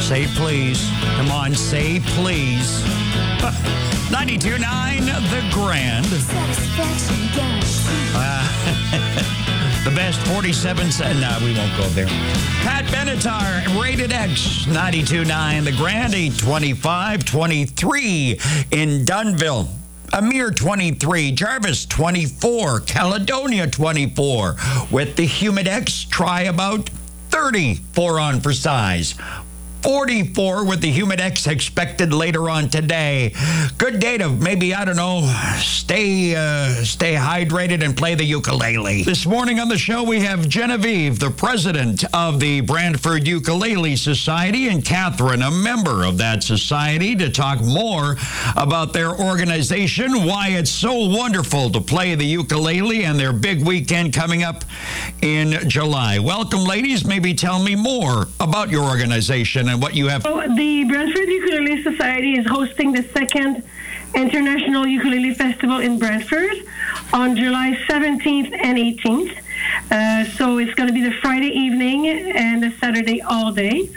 Say please. Come on, say please. 92.9 The Grand. Satisfaction guaranteed. The best 47 cents. No, we won't go there. Pat Benatar, Rated X, 92.9 The Grand, 825-23 in Dunville. Amir, 23. Jarvis, 24. Caledonia, 24. With the Humid X, try about 34 on for size. 44 with the Humid X expected later on today. Good day to maybe, I don't know, stay hydrated and play the ukulele. This morning on the show, we have Genevieve, the president of the Brantford Ukulele Society, and Catherine, a member of that society, to talk more about their organization, why it's so wonderful to play the ukulele, and their big weekend coming up in July. Welcome, ladies. Maybe tell me more about your organization and what you have. So the Brantford Ukulele Society is hosting the second International Ukulele Festival in Brantford on July 17th and 18th. So it's going to be the Friday evening and the Saturday all day.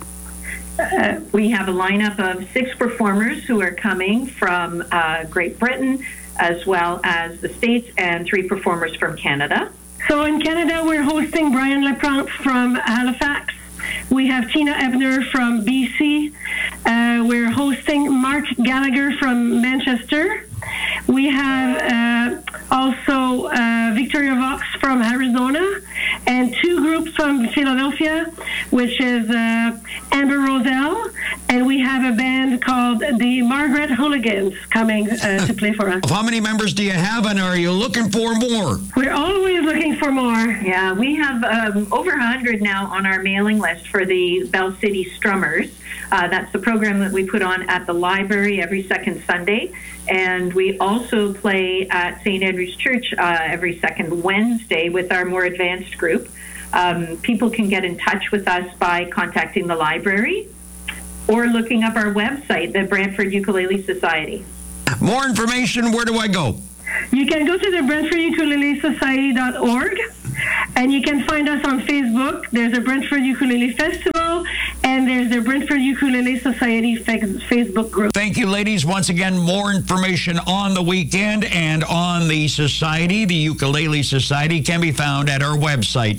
We have a lineup of 6 performers who are coming from Great Britain, as well as the States, and 3 performers from Canada. So in Canada, we're hosting Brian Laprante from Halifax. We have Tina Ebner from BC. We're hosting Mark Gallagher from Manchester. We have also Victoria Vox from Arizona, and 2 groups from Philadelphia, which is Amber Roselle, and we have a band called the Margaret Hooligans coming to play for us. How many members do you have, and are you looking for more? We're always looking for more. Yeah, we have over 100 now on our mailing list for the Bell City Strummers. That's the program that we put on at the library every second Sunday. And we also play at St. Andrew's Church every second Wednesday with our more advanced group. People can get in touch with us by contacting the library or looking up our website, the Brantford Ukulele Society. More information, where do I go? You can go to the BrantfordUkuleleSociety.org, and you can find us on Facebook. There's a Brantford Ukulele Festival, and there's the Brantford Ukulele Society Facebook group. Thank you, ladies. Once again, more information on the weekend and on the society. The Ukulele Society can be found at our website,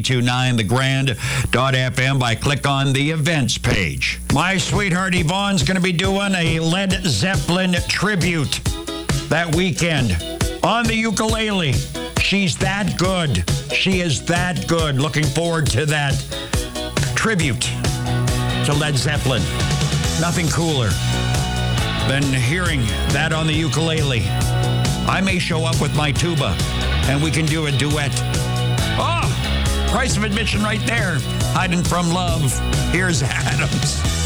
929thegrand.fm, by click on the events page. My sweetheart Yvonne's going to be doing a Led Zeppelin tribute that weekend on the ukulele. She's that good. She is that good. Looking forward to that tribute to Led Zeppelin. Nothing cooler than hearing that on the ukulele. I may show up with my tuba and we can do a duet. Oh, price of admission right there. Hiding from love. Here's Adams.